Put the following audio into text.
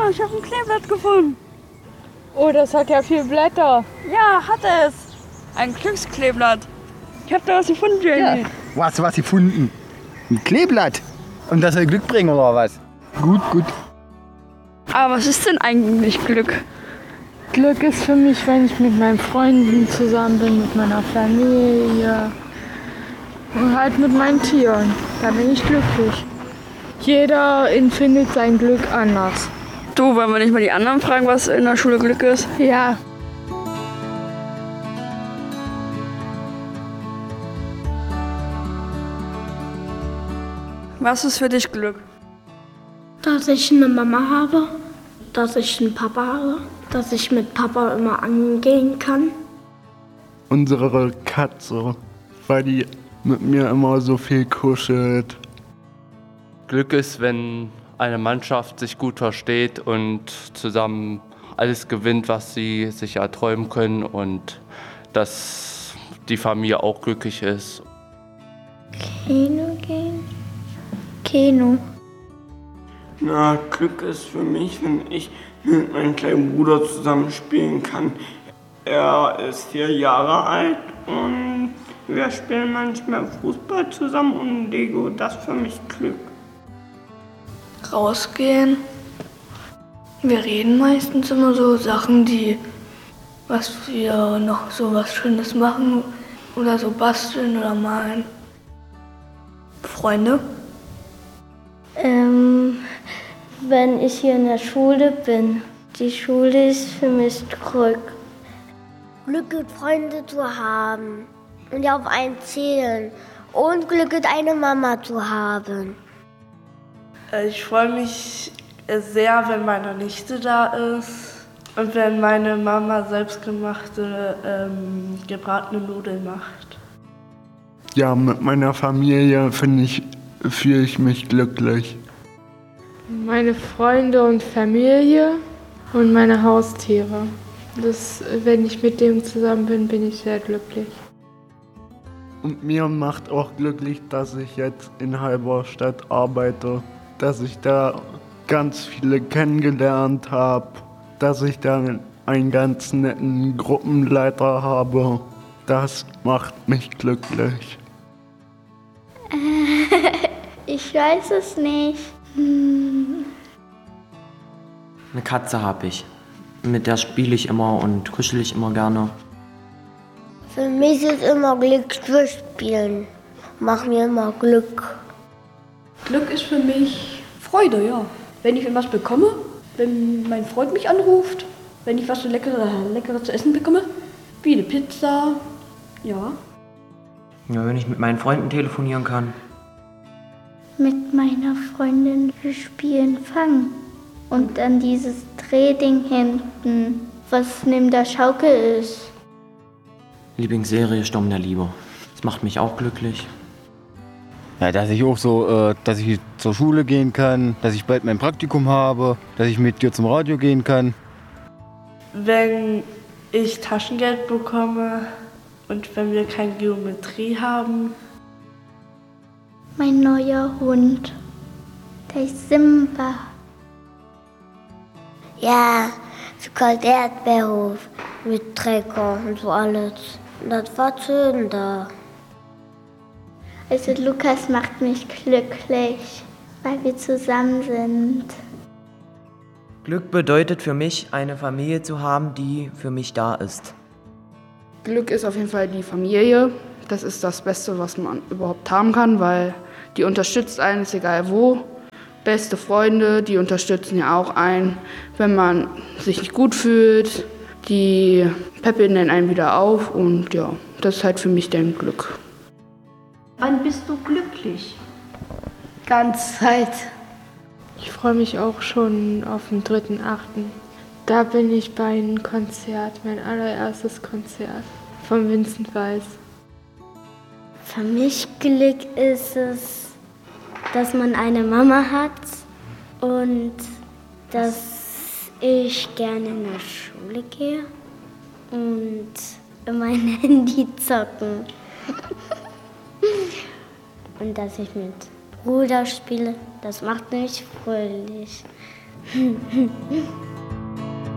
ich habe ein Kleeblatt gefunden. Oh, das hat ja 4 Blätter. Ja, hat es. Ein Glückskleeblatt. Ich habe da was gefunden, Jamie. Ja. Wo hast du was gefunden? Ein Kleeblatt. Und das soll Glück bringen oder was? Gut, gut. Aber was ist denn eigentlich Glück? Glück ist für mich, wenn ich mit meinen Freunden zusammen bin, mit meiner Familie und halt mit meinen Tieren. Da bin ich glücklich. Jeder empfindet sein Glück anders. Du, wollen wir nicht mal die anderen fragen, was in der Schule Glück ist? Ja. Was ist für dich Glück? Dass ich eine Mama habe, dass ich einen Papa habe, dass ich mit Papa immer angehen kann. Unsere Katze, weil die mit mir immer so viel kuschelt. Glück ist, wenn eine Mannschaft sich gut versteht und zusammen alles gewinnt, was sie sich erträumen können und dass die Familie auch glücklich ist. Kino gehen? Kino. Na, Glück ist für mich, wenn ich mit meinem kleinen Bruder zusammen spielen kann. Er ist 4 Jahre alt und wir spielen manchmal Fußball zusammen und Lego. Das ist für mich Glück. Rausgehen. Wir reden meistens immer so Sachen, was wir noch so was Schönes machen oder so basteln oder malen. Freunde. Wenn ich hier in der Schule bin. Die Schule ist für mich Glück. Glück ist, Freunde zu haben und die auf einen zählen. Und Glück ist, eine Mama zu haben. Ich freue mich sehr, wenn meine Nichte da ist und wenn meine Mama selbstgemachte gebratene Nudeln macht. Ja, mit meiner Familie fühle ich mich glücklich. Meine Freunde und Familie und meine Haustiere. Wenn ich mit dem zusammen bin, bin ich sehr glücklich. Und mir macht auch glücklich, dass ich jetzt in Halberstadt arbeite, dass ich da ganz viele kennengelernt habe, dass ich da einen ganz netten Gruppenleiter habe. Das macht mich glücklich. Ich weiß es nicht. Eine Katze habe ich. Mit der spiele ich immer und kuschel ich immer gerne. Für mich ist immer Glück spielen. Macht mir immer Glück. Glück ist für mich Freude, ja. Wenn ich etwas bekomme, wenn mein Freund mich anruft, wenn ich was Leckeres zu essen bekomme, wie eine Pizza, ja. Ja, wenn ich mit meinen Freunden telefonieren kann. Mit meiner Freundin spielen Fang. Und dann dieses Drehding hinten, was neben der Schaukel ist. Lieblingsserie Sturm der Liebe. Das macht mich auch glücklich. Ja, dass ich auch so, dass ich zur Schule gehen kann, dass ich bald mein Praktikum habe, dass ich mit dir zum Radio gehen kann. Wenn ich Taschengeld bekomme und wenn wir keine Geometrie haben. Mein neuer Hund, der ist Simba. Ja, sogar der Erdbeerhof mit Trecker und so alles. Das war schön da. Also Lukas macht mich glücklich, weil wir zusammen sind. Glück bedeutet für mich, eine Familie zu haben, die für mich da ist. Glück ist auf jeden Fall die Familie. Das ist das Beste, was man überhaupt haben kann, weil die unterstützt einen, ist egal wo. Beste Freunde, die unterstützen ja auch einen, wenn man sich nicht gut fühlt. Die peppeln dann einen wieder auf und ja, das ist halt für mich dein Glück. Wann bist du glücklich? Ganz Zeit. Ich freue mich auch schon auf den 3.8. Da bin ich bei einem Konzert, mein allererstes Konzert von Vincent Weiss. Für mich Glück ist es, dass man eine Mama hat und dass ich gerne in die Schule gehe und mein Handy zocken. Und dass ich mit Bruder spiele, das macht mich fröhlich.